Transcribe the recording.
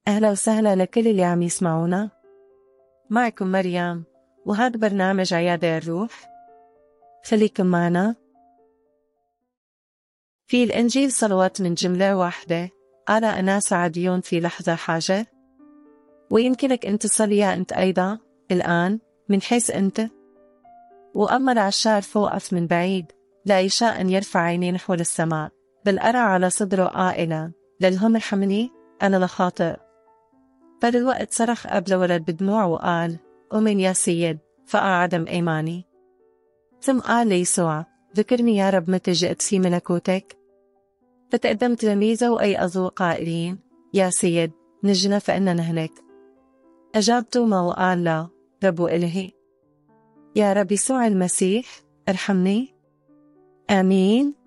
أهلا وسهلا لكل اللي عم يسمعونا. معكم مريم، وهذا برنامج عيادة الروح. خليكم معنا. في الإنجيل صلوات من جملة واحدة: أرى أناس عاديون في لحظة حاجة. ويمكنك أن تصليها أنت أيضا الآن من حيث أنت. وأما العشار فوقف من بعيد، لا يشاء أن يرفع عينيه نحو السماء، بل أرى على صدره قائلا: للهم ارحمني أنا لخاطئ. فدلوقت صرخ أب لولد بدموع وقال: أؤمن يا سيد، فأعدم إيماني. ثم قال ليسوع: ذكرني يا رب متى جئت في ملكوتك. فتقدم تلاميذه وأيقظوا قائلين: يا سيد، نجنا فإننا نهلك. أجاب توما وقال له: رب إلهي. يا رب يسوع المسيح، ارحمني. آمين.